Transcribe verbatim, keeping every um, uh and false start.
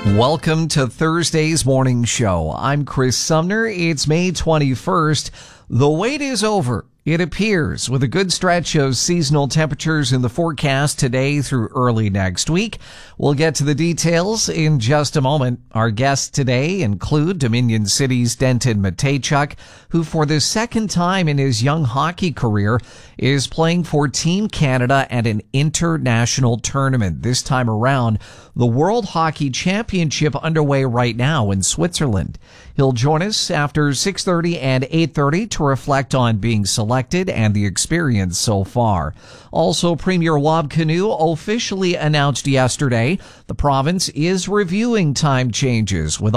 Welcome to Thursday's morning show. I'm Chris Sumner. It's May twenty-first. The wait is over. It appears, with a good stretch of seasonal temperatures in the forecast today through early next week. We'll get to the details in just a moment. Our guests today include Dominion City's Denton Mateychuk, who for the second time in his young hockey career is playing for Team Canada at an international tournament. This time around, the World Hockey Championship underway right now in Switzerland. He'll join us after six thirty and eight thirty to reflect on being selected and the experience so far. Also, Premier Wab Kinew officially announced yesterday the province is reviewing time changes with